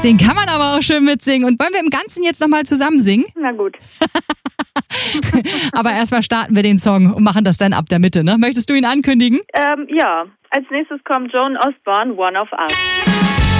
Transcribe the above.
Den kann man aber auch schön mitsingen. Und wollen wir im Ganzen jetzt nochmal zusammen singen? Na gut. Aber erstmal starten wir den Song und machen das dann ab der Mitte, ne? Möchtest du ihn ankündigen? Ja, als nächstes kommt Joan Osborne, One of Us.